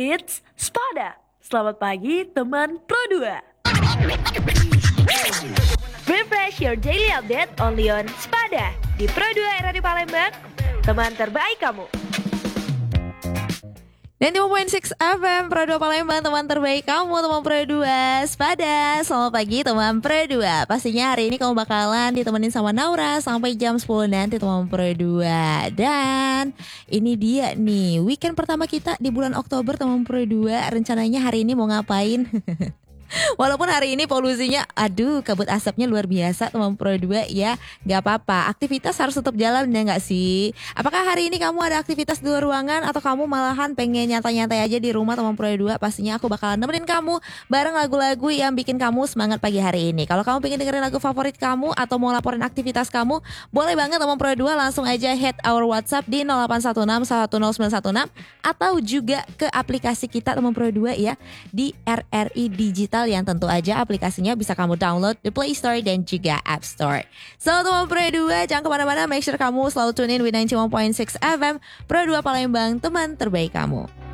It's Spada. Selamat pagi teman Pro 2. Refresh your daily update only on Spada di Pro 2 era di Palembang. Teman terbaik kamu. Dan 5.6 FM Pro 2 Palembang, teman terbaik kamu, teman Pro 2 Spada. Selamat pagi teman Pro 2. Pastinya hari ini kamu bakalan ditemenin sama Naura sampai jam 10 nanti teman Pro 2. Dan ini dia nih weekend pertama kita di bulan Oktober teman Pro 2. Rencananya hari ini mau ngapain? Walaupun hari ini polusinya, kabut asapnya luar biasa teman Pro 2 ya. Gak apa-apa, aktivitas harus tetap jalan ya gak sih? Apakah hari ini kamu ada aktivitas di luar ruangan atau kamu malahan pengen nyantai-nyantai aja di rumah teman Pro 2? Pastinya aku bakalan nemenin kamu bareng lagu-lagu yang bikin kamu semangat pagi hari ini. Kalau kamu pengen dengerin lagu favorit kamu atau mau laporin aktivitas kamu, boleh banget teman Pro 2 langsung aja head our WhatsApp di 0816 10916 atau juga ke aplikasi kita teman Pro 2 ya di RRI Digital, yang tentu aja aplikasinya bisa kamu download di Play Store dan juga App Store. So teman Pro 2, jangan kemana-mana, make sure kamu selalu tune in with 91.6 FM Pro 2 Palembang, teman terbaik kamu.